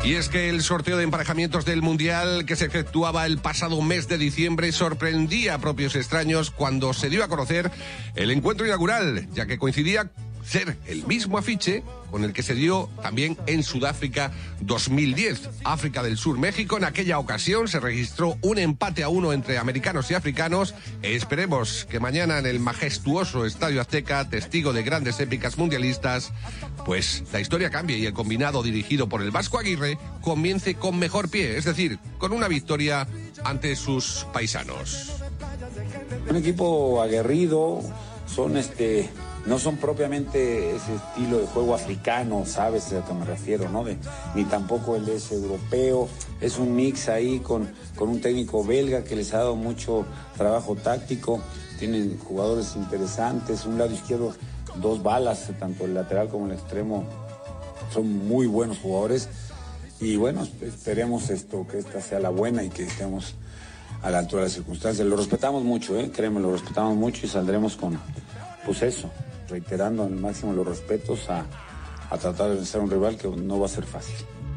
Y es que el sorteo de emparejamientos del Mundial que se efectuaba el pasado mes de diciembre sorprendía a propios extraños cuando se dio a conocer el encuentro inaugural, ya que coincidía ser el mismo afiche con el que se dio también en Sudáfrica 2010. África del Sur, México. En aquella ocasión se registró un empate a 1 entre americanos y africanos. Esperemos que mañana en el majestuoso Estadio Azteca, testigo de grandes épicas mundialistas, pues la historia cambie y el combinado dirigido por el Vasco Aguirre comience con mejor pie, es decir, con una victoria ante sus paisanos. Un equipo aguerrido, no son propiamente ese estilo de juego africano, ¿sabes a qué me refiero, no? Ni tampoco el es europeo. Es un mix ahí con un técnico belga que les ha dado mucho trabajo táctico. Tienen jugadores interesantes. Un lado izquierdo, 2 balas, tanto el lateral como el extremo. Son muy buenos jugadores. Y bueno, esperemos que esta sea la buena y que estemos a la altura de las circunstancias. Lo respetamos mucho, créeme, lo respetamos mucho y saldremos con, pues eso, reiterando al máximo los respetos a tratar de vencer a un rival que no va a ser fácil.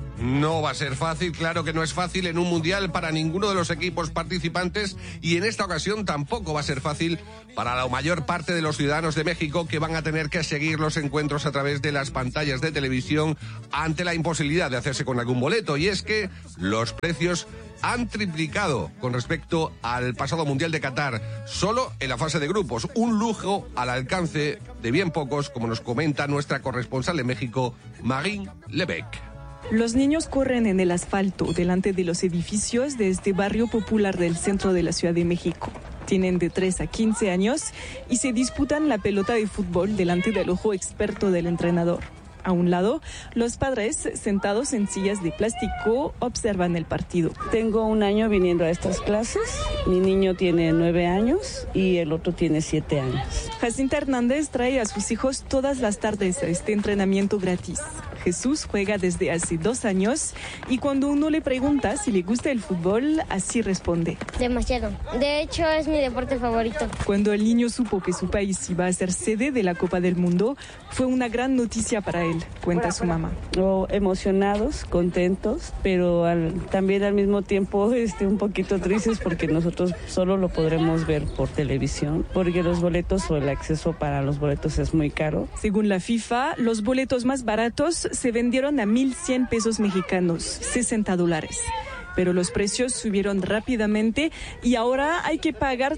No va a ser fácil, claro que no es fácil en un mundial para ninguno de los equipos participantes y en esta ocasión tampoco va a ser fácil para la mayor parte de los ciudadanos de México que van a tener que seguir los encuentros a través de las pantallas de televisión ante la imposibilidad de hacerse con algún boleto. Y es que los precios han triplicado con respecto al pasado Mundial de Qatar, solo en la fase de grupos. Un lujo al alcance de bien pocos, como nos comenta nuestra corresponsal en México, Marine Lebec. Los niños corren en el asfalto delante de los edificios de este barrio popular del centro de la Ciudad de México. Tienen de 3 a 15 años y se disputan la pelota de fútbol delante del ojo experto del entrenador. A un lado, los padres, sentados en sillas de plástico, observan el partido. Tengo 1 año viniendo a estas clases. Mi niño tiene 9 años y el otro tiene 7 años. Jacinta Hernández trae a sus hijos todas las tardes a este entrenamiento gratis. Jesús juega desde hace 2 años y cuando uno le pregunta si le gusta el fútbol, así responde. Demasiado. De hecho, es mi deporte favorito. Cuando el niño supo que su país iba a ser sede de la Copa del Mundo, fue una gran noticia para él, cuenta su mamá. Emocionados, contentos, pero también al mismo tiempo un poquito tristes porque nosotros solo lo podremos ver por televisión, porque los boletos o el acceso para los boletos es muy caro. Según la FIFA, los boletos más baratos se vendieron a 1,100 pesos mexicanos, $60. Pero los precios subieron rápidamente y ahora hay que pagar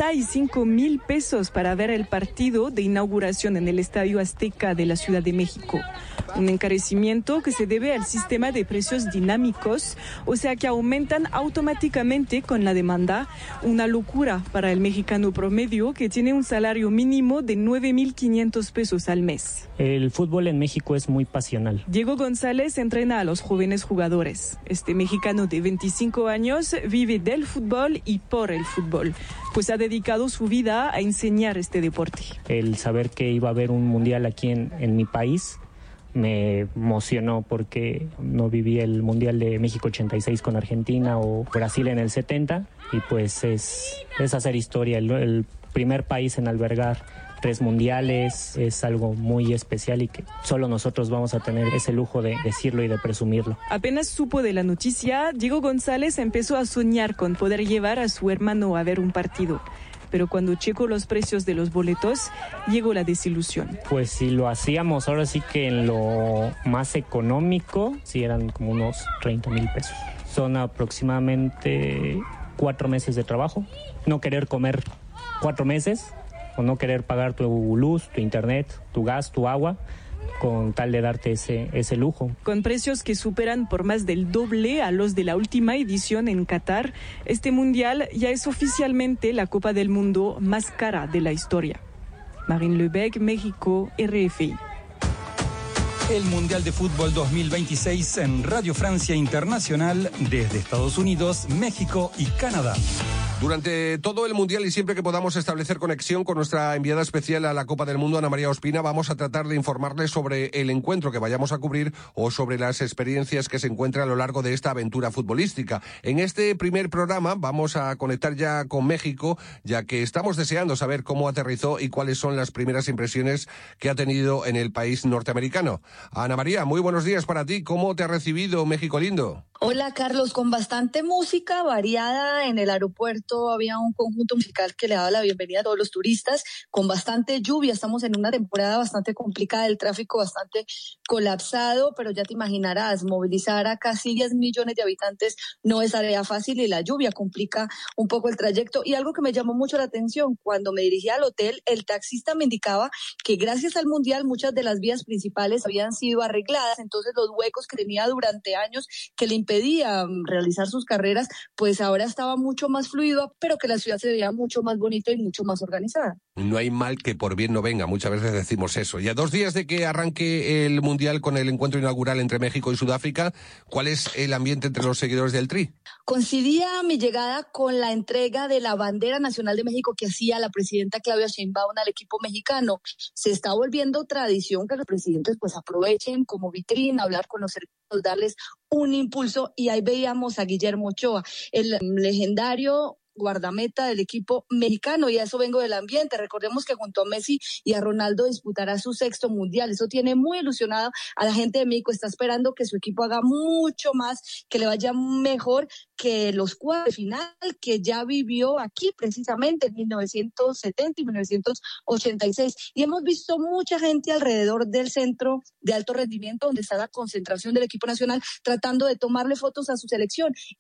35,000 pesos para ver el partido de inauguración en el Estadio Azteca de la Ciudad de México. Un encarecimiento que se debe al sistema de precios dinámicos, o sea que aumentan automáticamente con la demanda. Una locura para el mexicano promedio que tiene un salario mínimo de 9,500 pesos al mes. El fútbol en México es muy pasional. Diego González entrena a los jóvenes jugadores. Este mexicano de 25 años vive del fútbol y por el fútbol, pues ha dedicado su vida a enseñar este deporte. El saber que iba a haber un mundial aquí en mi país me emocionó porque no viví el Mundial de México 86 con Argentina o Brasil en el 70 y pues es hacer historia, el primer país en albergar 3 mundiales, es algo muy especial y que solo nosotros vamos a tener ese lujo de decirlo y de presumirlo. Apenas supo de la noticia, Diego González empezó a soñar con poder llevar a su hermano a ver un partido. Pero cuando checó los precios de los boletos, llegó la desilusión. Pues si lo hacíamos ahora sí que en lo más económico, sí eran como unos 30,000 pesos. Son aproximadamente 4 meses de trabajo. No querer comer 4 meses o no querer pagar tu luz, tu internet, tu gas, tu agua, con tal de darte ese lujo. Con precios que superan por más del doble a los de la última edición en Qatar, este mundial ya es oficialmente la Copa del Mundo más cara de la historia. Marine Lebec, México, RFI. El Mundial de Fútbol 2026 en Radio Francia Internacional desde Estados Unidos, México y Canadá. Durante todo el Mundial y siempre que podamos establecer conexión con nuestra enviada especial a la Copa del Mundo, Ana María Ospina, vamos a tratar de informarles sobre el encuentro que vayamos a cubrir o sobre las experiencias que se encuentran a lo largo de esta aventura futbolística. En este primer programa vamos a conectar ya con México, ya que estamos deseando saber cómo aterrizó y cuáles son las primeras impresiones que ha tenido en el país norteamericano. Ana María, muy buenos días para ti. ¿Cómo te ha recibido México lindo? Hola Carlos, con bastante música variada en el aeropuerto, había un conjunto musical que le daba la bienvenida a todos los turistas, con bastante lluvia, estamos en una temporada bastante complicada, el tráfico bastante colapsado, pero ya te imaginarás, movilizar a casi 10 millones de habitantes no es tarea fácil y la lluvia complica un poco el trayecto. Y algo que me llamó mucho la atención, cuando me dirigí al hotel, el taxista me indicaba que gracias al Mundial muchas de las vías principales habían sido arregladas, entonces los huecos que tenía durante años que le impedía realizar sus carreras, pues ahora estaba mucho más fluido, pero que la ciudad se veía mucho más bonita y mucho más organizada. No hay mal que por bien no venga, muchas veces decimos eso. Y a 2 días de que arranque el Mundial con el encuentro inaugural entre México y Sudáfrica, ¿cuál es el ambiente entre los seguidores del Tri? Coincidía mi llegada con la entrega de la bandera nacional de México que hacía la presidenta Claudia Sheinbaum al equipo mexicano. Se está volviendo tradición que los presidentes pues aprovechen como vitrina, hablar con los cercanos, darles un impulso, y ahí veíamos a Guillermo Ochoa, el legendario guardameta del equipo mexicano, y a eso vengo del ambiente. Recordemos que junto a Messi y a Ronaldo disputará su 6º mundial. Eso tiene muy ilusionado a la gente de México, está esperando que su equipo haga mucho más, que le vaya mejor que los cuartos de final que ya vivió aquí precisamente en 1970 y 1986. Y hemos visto mucha gente alrededor del centro de alto rendimiento donde está la concentración del equipo nacional tratando de tomarle fotos a su selección.